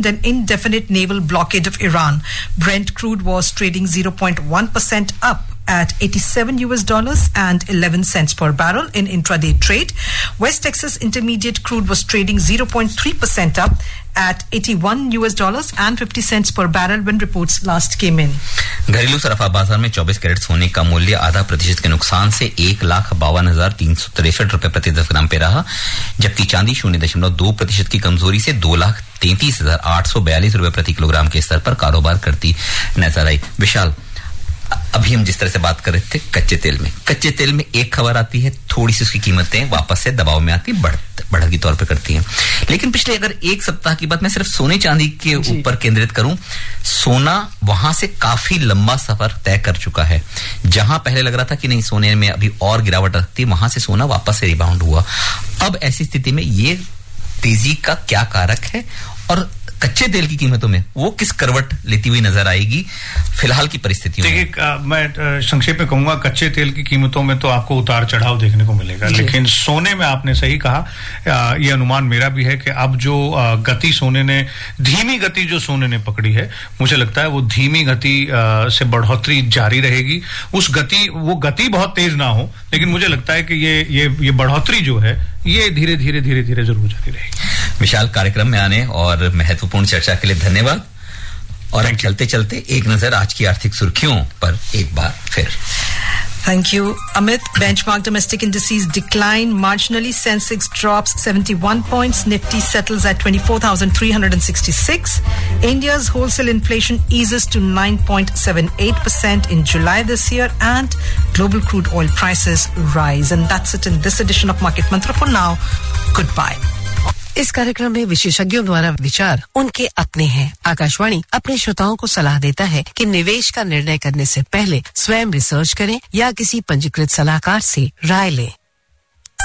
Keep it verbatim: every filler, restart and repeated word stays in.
threatened an indefinite naval blockade of Iran. Brent crude was trading zero point one percent up at eighty-seven U S dollars and eleven cents per barrel in intraday trade. West Texas Intermediate crude was trading zero point three percent up at eighty-one U S dollars and fifty cents per barrel when reports last came in. घरेलू सराफा बाजार में चौबीस carat सोने का मूल्य आधा प्रतिशत के नुकसान से एक लाख बावन हजार तीन सौ तिरसठ रुपए प्रति दस ग्राम पे रहा, जबकि चांदी शून्य दशमलव दो प्रतिशत की कमजोरी से दो लाख तैंतीस हजार आठ सौ बयालीस रुपए प्रति किलोग्राम के स्तर पर कारोबार करती नजर आई. विशाल, अभी हम जिस तरह से बात कर रहे थे कच्चे तेल में कच्चे तेल में एक खबर आती है, थोड़ी सी उसकी कीमतें वापस से दबाव में आती बढ़ बढ़त की तौर पे करती हैं. लेकिन पिछले अगर एक सप्ताह की बात मैं सिर्फ सोने चांदी के ऊपर केंद्रित करूं, सोना वहां से काफी लंबा सफर तय कर चुका है. जहां पहले लग रहा था कि नहीं सोने में अभी और गिरावट आ सकती है, वहां से सोना वापस से रिबाउंड हुआ. अब ऐसी स्थिति में ये तेजी का क्या कारक है और कच्चे तेल की कीमतों में वो किस करवट लेती हुई नजर आएगी फिलहाल की परिस्थितियों में? देखिए, मैं संक्षेप में कहूंगा, कच्चे तेल की कीमतों में तो आपको उतार चढ़ाव देखने को मिलेगा, लेकिन सोने में आपने सही कहा, ये अनुमान मेरा भी है कि अब जो गति सोने ने धीमी गति जो सोने ने पकड़ी है, मुझे लगता है वो धीमी गति से बढ़ोतरी जारी रहेगी. उस गति वो गति बहुत तेज ना हो, लेकिन मुझे लगता है कि ये ये ये बढ़ोतरी जो है ये धीरे धीरे धीरे धीरे जरूर जारी रहेगी. विशाल, कार्यक्रम में आने और महत्वपूर्ण चर्चा के लिए धन्यवाद. और हम चलते चलते एक नजर आज की आर्थिक सुर्खियों पर एक बार फिर. Thank you, Amit. Benchmark domestic indices decline marginally. Sensex drops seventy-one points. Nifty settles at twenty-four thousand three hundred sixty-six. India's wholesale inflation eases to nine point seven eight percent in July this year, and global crude oil prices rise. And that's it in this edition of Market Mantra. For now, goodbye. इस कार्यक्रम में विशेषज्ञों द्वारा विचार उनके अपने हैं. आकाशवाणी अपने श्रोताओं को सलाह देता है कि निवेश का निर्णय करने से पहले स्वयं रिसर्च करें या किसी पंजीकृत सलाहकार से राय लें.